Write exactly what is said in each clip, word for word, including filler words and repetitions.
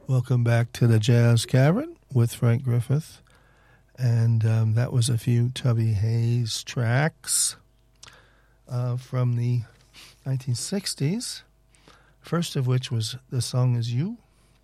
Welcome back to the Jazz Cavern with Frank Griffith. And um, that was a few Tubby Hayes tracks uh, from the nineteen sixties. First of which was The Song Is You.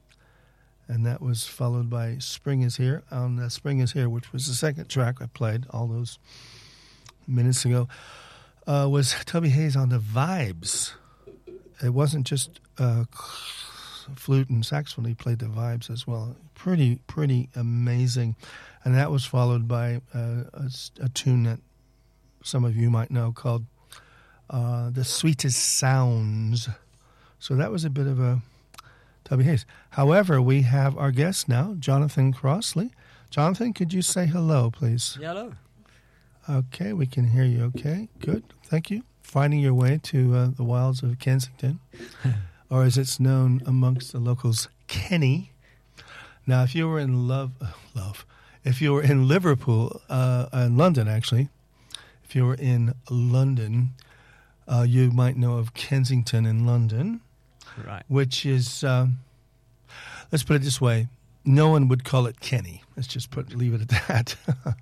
And that was followed by Spring Is Here. On uh, Spring Is Here, which was the second track I played all those minutes ago, uh, was Tubby Hayes on the vibes. It wasn't just uh, flute and saxophone. He played the vibes as well. Pretty, pretty amazing. And that was followed by uh, a, a tune that some of you might know called uh, The Sweetest Sounds. So that was a bit of a Tubby Hayes. However, we have our guest now, Jonathan Crossley. Jonathan, could you say hello, please? Hello. Okay, we can hear you okay. Good, thank you. Finding your way to uh, the wilds of Kensington, or as it's known amongst the locals, Kenny. Now, if you were in love, uh, love, if you were in Liverpool, uh, in London actually, if you were in London, uh, you might know of Kensington in London, right? Which is, um, let's put it this way, no one would call it Kenny. Let's just put leave it at that.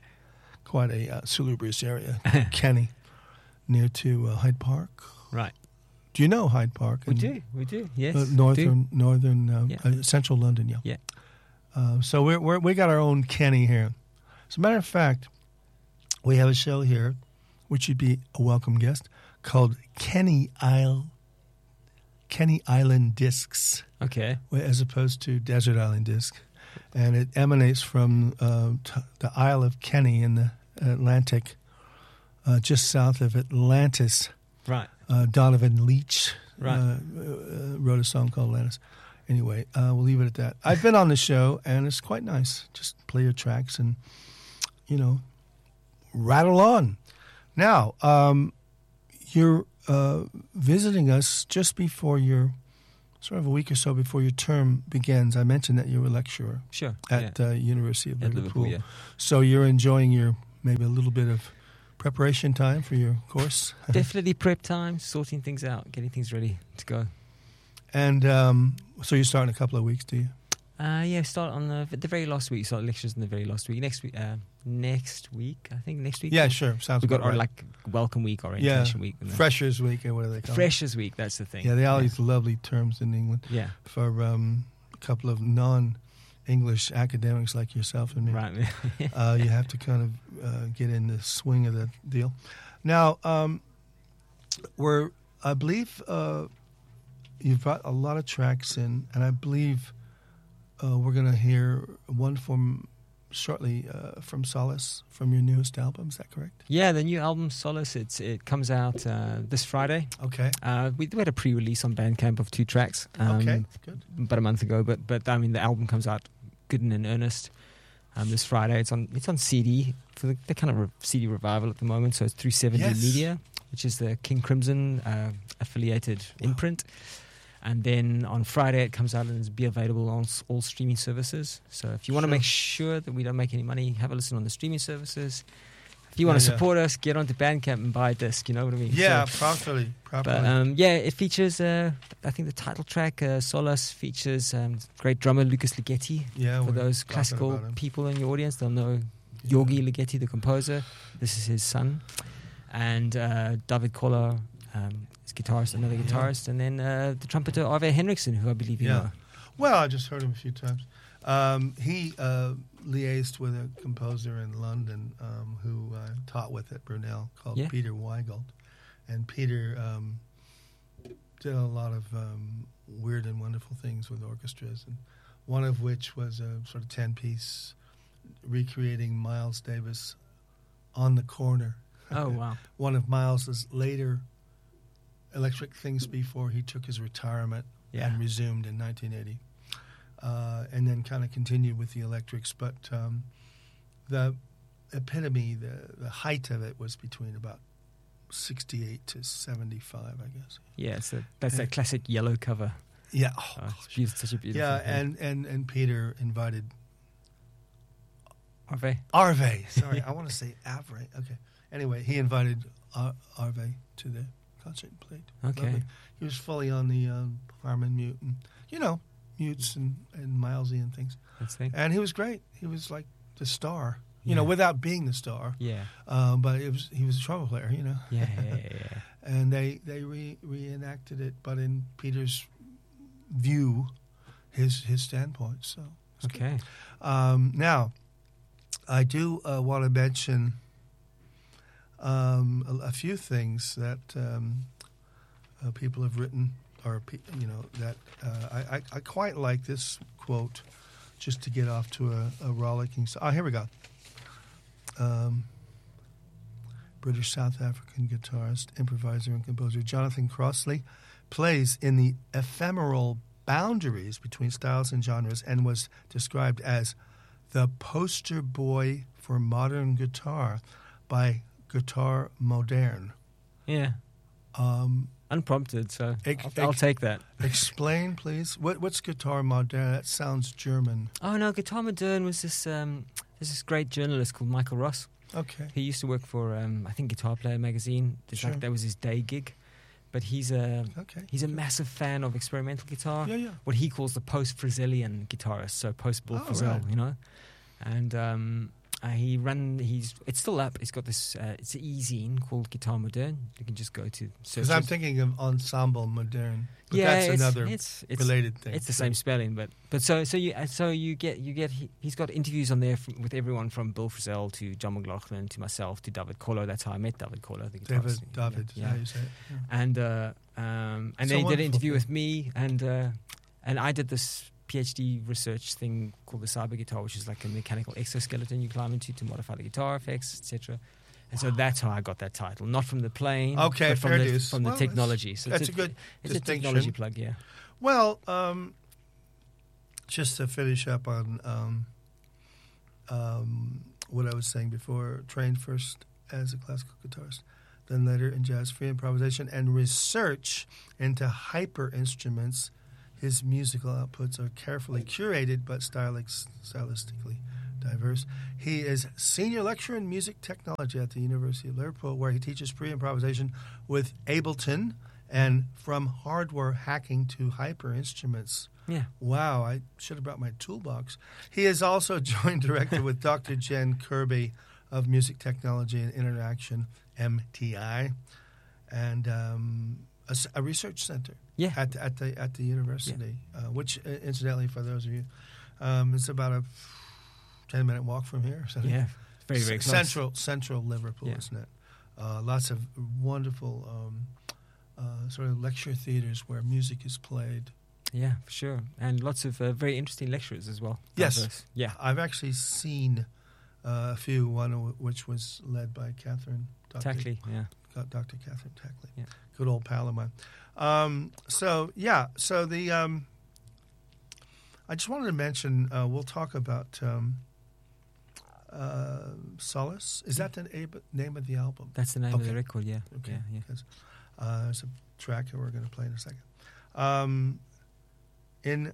Quite a uh, salubrious area, Kenny, near to uh, Hyde Park. Right. Do you know Hyde Park? We do, we do, yes. Uh, northern, do. northern, uh, yeah. uh, central London, yeah. Yeah. Uh, so we're, we're, we got our own Kenny here. As a matter of fact, we have a show here, which would be a welcome guest, called Kenny Isle, Kenny Island Discs. Okay. As opposed to Desert Island Disc. And it emanates from uh, t- the Isle of Kenny in the Atlantic, uh, just south of Atlantis. Right. Uh, Donovan Leitch right. uh, uh, wrote a song called Atlantis. Anyway, uh, we'll leave it at that. I've been on the show, and it's quite nice. Just play your tracks and, you know, rattle on. Now, um, you're uh, visiting us just before your, sort of a week or so before your term begins. I mentioned that you're a lecturer sure, at yeah. uh, University of at Liverpool. Liverpool yeah. So you're enjoying your maybe a little bit of preparation time for your course? Definitely prep time, sorting things out, getting things ready to go. And um, so you start in a couple of weeks, do you? Uh, yeah, start on the, the very last week. Start lectures in the very last week. Next week, uh, next week, I think next week. Yeah, sure. Sounds We've got our right. like welcome week, orientation yeah. week, and Freshers week, or what do they call Freshers week. That's the thing. it? Yeah, they all yeah. these lovely terms in England. Yeah. For um, a couple of non-English academics like yourself and me. Right. uh, you have to kind of uh, get in the swing of the deal. Now, um, we're, I believe uh, you've brought a lot of tracks in, and I believe uh, we're going to hear one from shortly uh, from Solace from your newest album. Is that correct? Yeah, the new album Solace. It's it comes out uh, this Friday. Okay. Uh, we, we had a pre-release on Bandcamp of two tracks. Um, okay, good. About a month ago, but but I mean the album comes out good and in earnest um, this Friday. It's on it's on C D for the, the kind of re- C D revival at the moment. So it's through seventy Yes. Media, which is the King Crimson uh, affiliated wow. imprint. And then on Friday it comes out and it'll be available on all streaming services. So if you want sure. to make sure that we don't make any money, have a listen on the streaming services. If you want yeah, to support yeah. us, get onto Bandcamp and buy a disc. You know what I mean? Yeah, so, properly, properly. But um, yeah, it features. Uh, I think the title track, uh, Solace, features um, great drummer Lucas Ligeti. Yeah, for those classical people in your audience, they'll know yeah. Yorgi Ligeti, the composer. This is his son, and uh, David Koller. Um, guitarist, another guitarist, yeah. and then uh, the trumpeter Arve Henriksen, who I believe you yeah. know. Well, I just heard him a few times. Um, he uh, liaised with a composer in London um, who I taught with at Brunel called yeah. Peter Weigelt. And Peter um, did a lot of um, weird and wonderful things with orchestras, and one of which was a sort of ten-piece recreating Miles Davis on the Corner. Oh, wow. One of Miles's later Electric Things before he took his retirement yeah. and resumed in nineteen eighty. Uh, and then kind of continued with the electrics. But um, the epitome, the, the height of it was between about sixty-eight to seventy-five, I guess. Yeah, so that's and, that classic yellow cover. Yeah. Oh, oh, it's beautiful, such a beautiful Yeah, thing. and, and, and Peter invited... Arve? Arve, sorry. I want to say Avre. Okay. Anyway, he invited Ar- Arve to the concert and played. Okay. Lovely. He was fully on the um, Harmon mute. And, you know, mutes and, and milesy and things. That's the thing. And he was great. He was like the star, you Yeah. know, without being the star. Yeah. Um, but it was he was a trumpet player, you know. Yeah, yeah, yeah, yeah. And they they re- reenacted it, but in Peter's view, his his standpoint. So it's good. Okay. Um, now, I do uh, want to mention um, a, a few things that um, uh, people have written, or pe- you know that uh, I, I I quite like this quote, just to get off to a, a rollicking. So, oh, here we go. Um, British South African guitarist, improviser, and composer Jonathan Crossley plays in the ephemeral boundaries between styles and genres and was described as the poster boy for modern guitar by Guitar Moderne. Yeah. Um, Unprompted, so Ex- I'll, I'll ex- take that. explain, please. What, what's Guitar Moderne? That sounds German. Oh no, Guitar Moderne was this. Um, there's this great journalist called Michael Ross. Okay. He used to work for, um, I think, Guitar Player magazine. It's Sure. like that was his day gig. But he's a Okay. he's a massive fan of experimental guitar. Yeah, yeah. What he calls the post-Frizelian guitarist, so post-Bill Oh, Frisell, right. you know. And um, uh, he ran. He's it's still up. He's got this. Uh, it's an e-zine called Guitar Moderne. You can just go to search. Because I'm it. thinking of Ensemble Moderne. But yeah, that's it's, another it's, it's, related thing. It's the same spelling, but but so so you uh, so you get you get he, he's got interviews on there from, with everyone from Bill Frisell to John McLaughlin to myself to David Kohler. That's how I met David Kohler, the David, guitarist. David, yeah, yeah. how yeah. you say it. Yeah. And uh, um, and So then he did an wonderful interview thing. with me, and uh, and I did this PhD research thing called the cyber guitar, which is like a mechanical exoskeleton you climb into to modify the guitar effects, et cetera. And so that's how I got that title, not from the plane, Okay, but from fair the, dues. from the Well, that's- technology. So that's it's a good it's a distinction. technology plug, yeah. Well, um, just to finish up on um, um, what I was saying before, trained first as a classical guitarist, then later in jazz free improvisation and research into hyper instruments. His musical outputs are carefully curated but stylic, stylistically diverse. He is senior lecturer in music technology at the University of Liverpool, where he teaches pre-improvisation with Ableton and from hardware hacking to hyper instruments. Yeah. Wow, I should have brought my toolbox. He is also joint director with Doctor Jen Kirby of Music Technology and Interaction, M T I, and um, a, s- a research center Yeah. at, at the at the university, uh, which uh, incidentally, for those of you, um, it's about a ten minute walk from here. So Yeah. Very, very C- close. central central Liverpool, Yeah. isn't it? Uh, lots of wonderful um, uh, sort of lecture theaters where music is played. Yeah, for sure. And lots of uh, very interesting lecturers as well. Yes. Diverse. Yeah. I've actually seen uh, a few. One of which was led by Catherine Doctor Tackley, yeah. Doctor Catherine Tackley, Yeah. good old pal of mine. Um, so yeah, so the um, I just wanted to mention. Uh, we'll talk about um, uh, Solace. Is that the ab- name of the album? That's the name of Okay. the record, yeah. Okay, Yeah, yeah. because uh, there's a track that we're going to play in a second. Um, in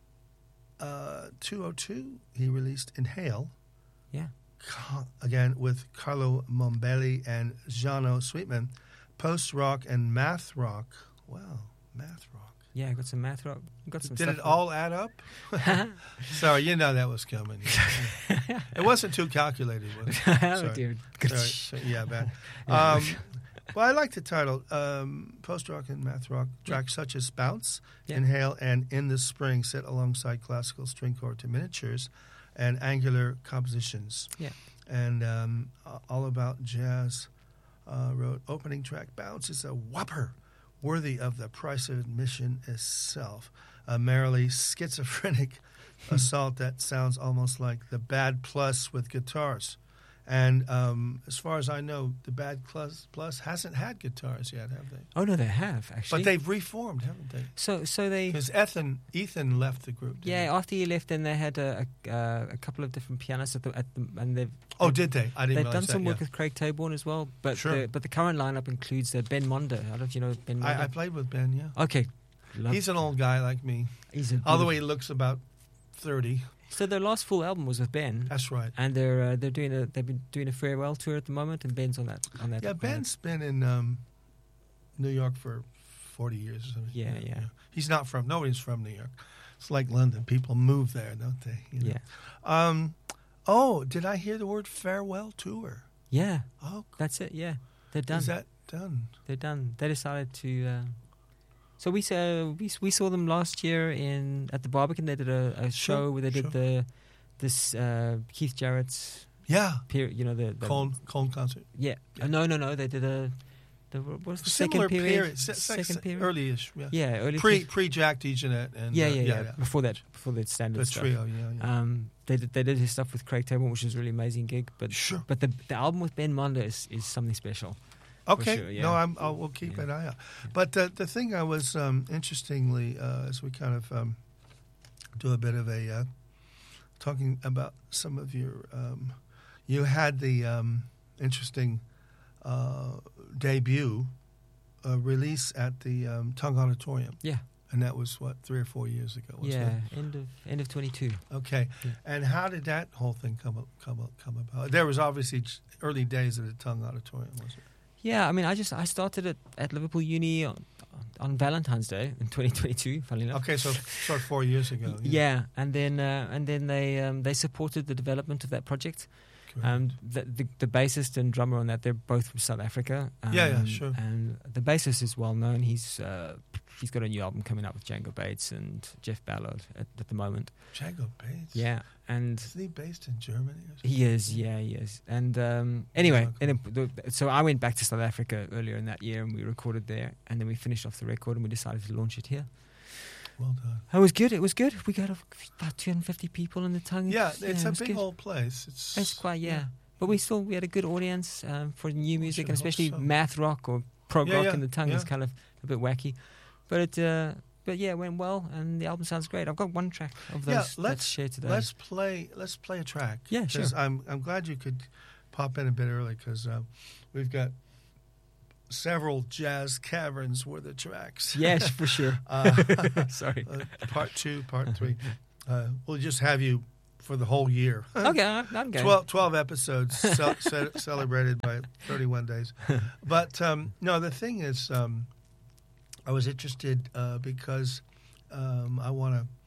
uh, two oh two, he released Inhale. Yeah. Ca- Again, with Carlo Mombelli and Jano Sweetman. Post rock and math rock. Wow, math rock. Yeah, I got some math rock. Got some Did stuff it all add up? Sorry, you know that was coming. It wasn't too calculated, was it? oh, Sorry. dear. Sorry. So, yeah, bad. Yeah. Um, well, I like the title. Um, Post rock and math rock tracks such as Bounce, Yeah. Inhale, and In the Spring sit alongside classical string quartet miniatures and angular compositions. Yeah. And um, All About Jazz uh, wrote, opening track Bounce is a whopper worthy of the price of admission itself. A merrily schizophrenic assault that sounds almost like the Bad Plus with guitars. And um, as far as I know, the Bad Plus, Plus hasn't had guitars yet, have they? Oh, no, they have, actually. But they've reformed, haven't they? So, so they... Because Ethan, Ethan left the group. didn't Yeah, he? after he left, then they had a, a, uh, a couple of different pianists at the, at the and they've Oh, did they? I didn't they've realize done that, some work yeah. with Craig Taborn as well. But Sure. the, but the current lineup includes uh, Ben Mondo. I don't know if you know Ben Mondo. I, I played with Ben, yeah. Okay, Love- He's an old guy like me. he's a Although beautiful- he looks about thirty. So their last full album was with Ben, That's right. and they're uh, they're doing a they've been doing a farewell tour at the moment, and Ben's on that on that. Yeah, on that- Ben's been in um, New York for forty years or something. Yeah, yeah. He's not from, nobody's from New York. It's like London. People move there, don't they? You know? Yeah. Um, oh, did I hear the word farewell tour? Yeah. Oh, cool. That's it. Yeah. They're done. Is that done? They're done. They decided to. Uh, so we saw we we saw them last year in at the Barbican. They did a, a show Sure, where they did sure. the this uh, Keith Jarrett's Yeah. period. You know the, the Cone, Cone concert. Yeah. Yeah. Uh, no, no, no. They did a. The, what was the Similar second period? Se- se- second period. Early-ish. Yeah. Yeah, early. Pre period. pre Jack DeJohnette and Yeah, uh, yeah, yeah, Before that, before the standard the stuff. trio. Yeah, yeah. Um, they did they did his stuff with Craig Taborn, which was a really amazing gig. But Sure. but the the album with Ben Monder is, is something special. Okay. sure, yeah. No, I'm, I'll, we'll keep Yeah. an eye out. But the the thing I was um, interestingly, uh, as we kind of um, do a bit of a uh, talking about some of your, um, you had the um, interesting uh, debut uh, release at the um, Tongue Auditorium. Yeah. And that was what, three or four years ago? Wasn't Yeah, it? end of end of twenty two. Okay. Yeah. And how did that whole thing come up, come up, come about? There was obviously j- early days of the Tongue Auditorium, wasn't it? Yeah, I mean, I just I started at, at Liverpool Uni on, on Valentine's Day in twenty twenty-two. Funnily enough. Okay, so sort of four years ago. Yeah, and then uh, and then they um, they supported the development of that project. Correct. Um, the, the the bassist and drummer on that, they're both from South Africa. Um, Yeah, yeah, sure. And the bassist is well known. He's uh, he's got a new album coming out with Django Bates and Jeff Ballard at, at the moment. Django Bates? Yeah, and Isn't he based in Germany or something? he is. Yeah, he is. And um, anyway, Yeah, and then the, so I went back to South Africa earlier in that year, and we recorded there, and then we finished off the record, and we decided to launch it here. Well done. It was good. It was good. We got about two hundred fifty people in the Tongue. Yeah, it's it a was big good. old place. It's, It's quite, yeah. But we still, we had a good audience um, for new music, should and hope especially so. math rock or prog Yeah, rock yeah, in the Tongue is yeah. kind of a bit wacky. But it, uh, but yeah, it went well, and the album sounds great. I've got one track of those Yeah, let's let's- share today. Let's play. Let's play a track. Yeah, sure. 'Cause I'm I'm glad you could pop in a bit early because uh, we've got several jazz caverns worth of tracks. Yes, for sure. Uh, Sorry. uh, part two, part three. Uh, we'll just have you for the whole year. Okay, I'm I'm going. twelve, twelve episodes ce- ce- celebrated by thirty-one days. But um, no, the thing is, um, I was interested uh, because um, I want to,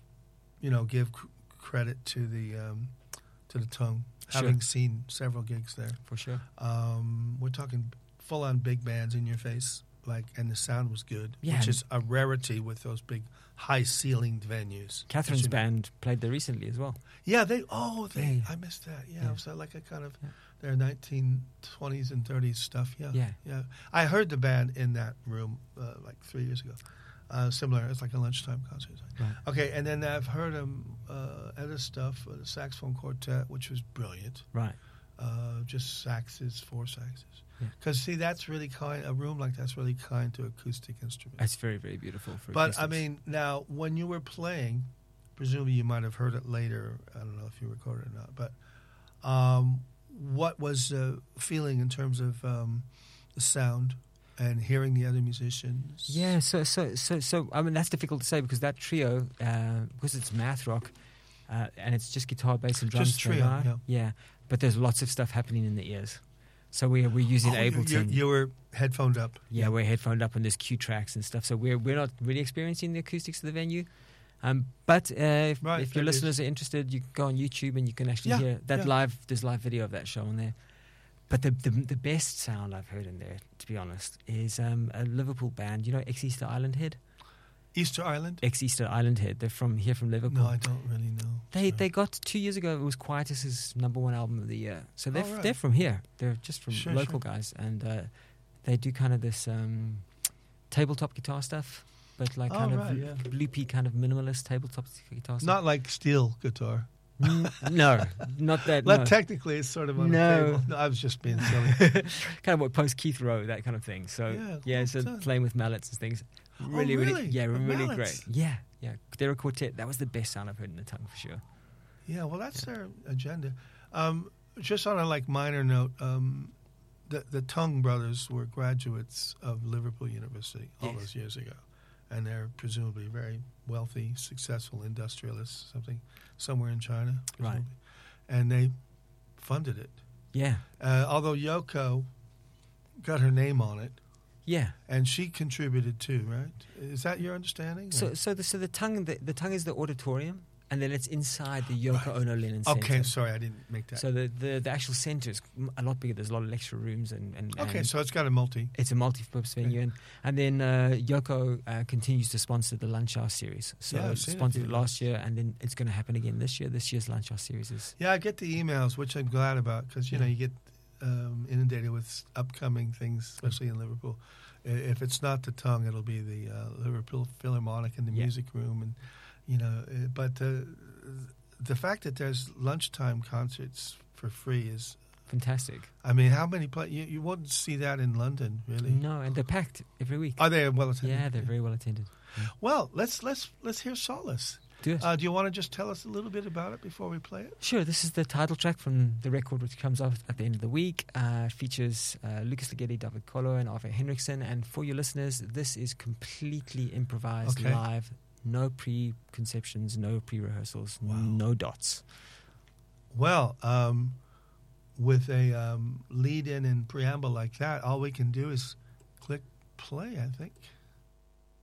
you know, give c- credit to the um, to the Tongue, Sure. having seen several gigs there. For sure. Um, we're talking full-on big bands in your face, like, and the sound was good, Yeah. which is a rarity with those big, high-ceilinged venues. Catherine's As you know. band played there recently as well. Yeah, they. Oh, they. Yeah. I missed that. Yeah, Yeah. it was uh, like a kind of Yeah. their nineteen twenties and thirties stuff. Yeah, Yeah. yeah. I heard the band in that room uh, like three years ago. Uh, similar, it's like a lunchtime concert. Right. Okay, and then I've heard them uh, other stuff, uh, the saxophone quartet, which was brilliant. Right. Uh, just saxes, four saxes. Yeah. Because see, that's really kind. A room like that's really kind to acoustic instruments. It's very, very beautiful. For But I acoustics. mean, now when you were playing, presumably you might have heard it later. I don't know if you recorded it or not. But um, what was the feeling in terms of um, the sound and hearing the other musicians? Yeah, so so so so I mean that's difficult to say because that trio, uh, because it's math rock, uh, and it's just guitar, bass, and drums. Just so trio, far. yeah. yeah. But there's lots of stuff happening in the ears, so we're we're using Oh, you, Ableton. you, you were headphoned up. yeah, we're headphoned up and there's cue tracks and stuff. So we're we're not really experiencing the acoustics of the venue. Um, but uh, if, Right, if your that is- listeners are interested, you can go on YouTube and you can actually Yeah, hear that yeah. live. There's live video of that show on there. But the, the the best sound I've heard in there, to be honest, is um, a Liverpool band. You know, Ex Easter Island Head. Easter Island? Ex Easter Island Head. They're from here from Liverpool. No, I don't really know. They Sorry. they got two years ago. It was Quietus's number one album of the year. So they're Oh, right. they're from here. They're just from Sure, local sure. guys, and uh, they do kind of this um, tabletop guitar stuff, but like Oh, kind right, of yeah. loopy, kind of minimalist tabletop guitar stuff. Not like steel guitar. N- no, not that. Well, no. technically, it's sort of on No. a table. No, I was just being silly. kind of what post Keith Rowe, that kind of thing. So Yeah, yeah, well so done. playing with mallets and things. Oh, Really, really, really? yeah, With really mallets? great. Yeah, yeah. They're a quartet. That was the best sound I've heard in the Tongue for sure. Yeah, well, that's their agenda. Um, just on a like minor note, um, the the Tongue brothers were graduates of Liverpool University all Yes. those years ago, and they're presumably very wealthy, successful industrialists, something somewhere in China, Right. presumably. And they funded it. Yeah, Uh, although Yoko got her name on it, Yeah. And she contributed too, right? Is that your understanding? So, or- so the so the tongue the, the tongue is the auditorium, and then it's inside the Yoko Right. Ono Lennon Center. Okay, sorry, I didn't make that. So the, the, the actual center is m- a lot bigger. There's a lot of lecture rooms and, and, okay, and so it's got a multi. it's a multi-purpose venue, and and then uh, Yoko uh, continues to sponsor the Lunch Hour series. So Yeah, I've it seen it a sponsored few it last year, and then it's going to happen again this year. This year's Lunch Hour series is Yeah, I get the emails, which I'm glad about because you know Yeah. you get um, inundated with upcoming things, especially in Liverpool. I- If it's not the tongue, it'll be the uh, Liverpool Philharmonic in the Yeah. music room, and you know. uh, But uh, the fact that there's lunchtime concerts for free is, fantastic. I mean, how many play? You, you wouldn't see that in London, really. No, and they're packed every week. Are they well attended? Yeah, they're very well attended. Well, let's let's let's hear Solace. Do it. Uh, do you want to just tell us a little bit about it before we play it? Sure, this is the title track from the record, which comes out at the end of the week. Uh, it features uh, Lucas Ligeti, David Kolo, and Arthur Henriksen. And for your listeners, this is completely improvised, Okay. live. No preconceptions, no pre-rehearsals, Wow. no dots. Well, um, with a um, lead-in and preamble like that, all we can do is click play, I think.